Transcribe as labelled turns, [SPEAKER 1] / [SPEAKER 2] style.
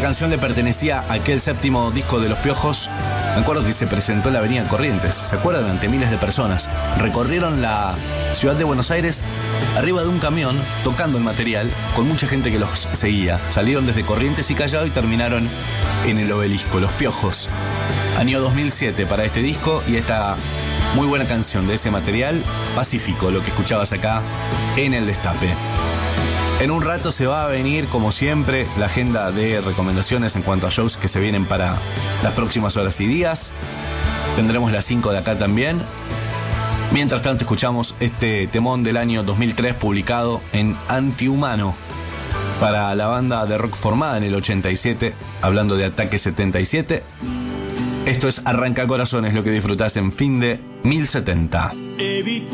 [SPEAKER 1] canción le pertenecía a aquel séptimo disco de Los Piojos. Me acuerdo que se presentó en la avenida Corrientes, ¿se acuerdan? Ante miles de personas. Recorrieron la ciudad de Buenos Aires arriba de un camión, tocando el material, con mucha gente que los seguía. Salieron desde Corrientes y Callao y terminaron en el Obelisco, Los Piojos. Año 2007 para este disco y esta muy buena canción de ese material, Pacífico, lo que escuchabas acá en El Destape. En un rato se va a venir, como siempre, la agenda de recomendaciones en cuanto a shows que se vienen para las próximas horas y días. Tendremos las 5 de acá también. Mientras tanto escuchamos este temón del año 2003 publicado en Antihumano para la banda de rock formada en el 87, hablando de Ataque 77. Esto es Arranca Corazones, lo que disfrutás en Fin de 1070.
[SPEAKER 2] Evita